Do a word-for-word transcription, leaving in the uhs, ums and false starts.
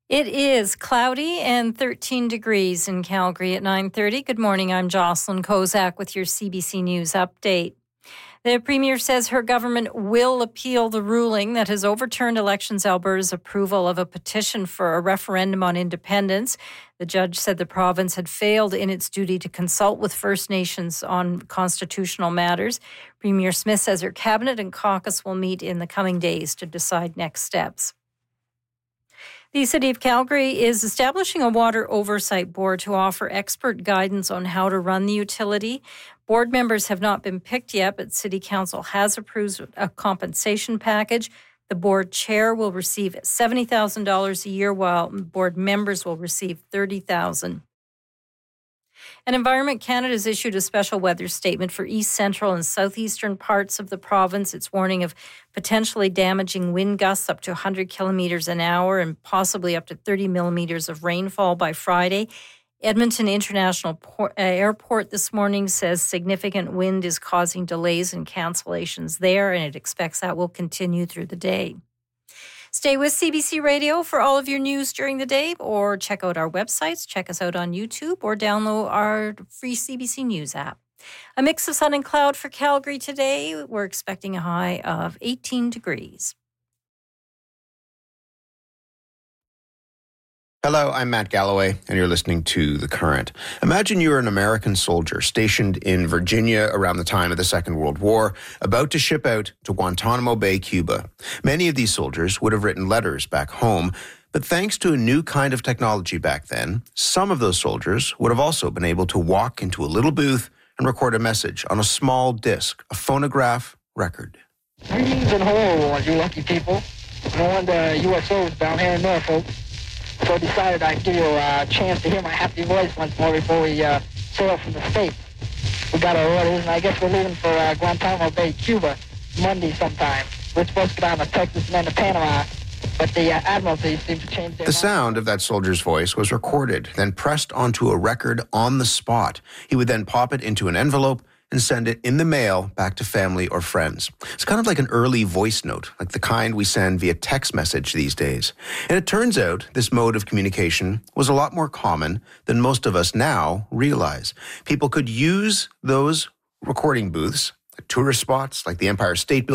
It is cloudy and thirteen degrees in Calgary at nine thirty. Good morning, I'm Jocelyn Kozak with your C B C News update. The Premier says her government will appeal the ruling that has overturned Elections Alberta's approval of a petition for a referendum on independence. The judge said the province had failed in its duty to consult with First Nations on constitutional matters. Premier Smith says her cabinet and caucus will meet in the coming days to decide next steps. The City of Calgary is establishing a water oversight board to offer expert guidance on how to run the utility. Board members have not been picked yet, but City Council has approved a compensation package. The board chair will receive seventy thousand dollars a year, while board members will receive thirty thousand dollars. And Environment Canada has issued a special weather statement for east central and southeastern parts of the province. It's warning of potentially damaging wind gusts up to one hundred kilometers an hour and possibly up to thirty millimeters of rainfall by Friday. Edmonton International Port, uh, Airport this morning says significant wind is causing delays and cancellations there, and it expects that will continue through the day. Stay with C B C Radio for all of your news during the day, or check out our websites, check us out on YouTube, or download our free C B C News app. A mix of sun and cloud for Calgary today. We're expecting a high of eighteen degrees. Hello, I'm Matt Galloway, and you're listening to The Current. Imagine you're an American soldier stationed in Virginia around the time of the Second World War, about to ship out to Guantanamo Bay, Cuba. Many of these soldiers would have written letters back home, but thanks to a new kind of technology back then, some of those soldiers would have also been able to walk into a little booth and record a message on a small disc, a phonograph record. Greetings and hello, all you lucky people. No wonder U S Os down here in Norfolk. So I decided I'd give you a chance to hear my happy voice once more before we uh, sail from the States. We got our orders, and I guess we're leaving for uh, Guantanamo Bay, Cuba, Monday sometime. We're supposed to get on to Texas and then to Panama, but the uh, Admiralty seems to change their The mind. sound of that soldier's voice was recorded, then pressed onto a record on the spot. He would then pop it into an envelope and send it in the mail back to family or friends. It's kind of like an early voice note, like the kind we send via text message these days. And it turns out this mode of communication was a lot more common than most of us now realize. People could use those recording booths at tourist spots like the Empire State Building,